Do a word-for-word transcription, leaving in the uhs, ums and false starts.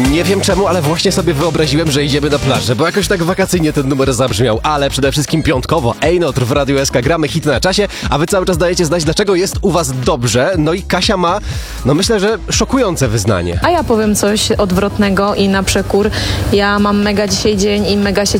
Nie wiem czemu, ale właśnie sobie wyobraziłem, że idziemy na plażę, bo jakoś tak wakacyjnie ten numer zabrzmiał, ale przede wszystkim piątkowo. Ejnotr w Radiu S K, gramy hit na czasie, a wy cały czas dajecie znać, dlaczego jest u was dobrze. No i Kasia ma, no myślę, że szokujące wyznanie. A ja powiem coś odwrotnego i na przekór. Ja mam mega dzisiaj dzień i mega się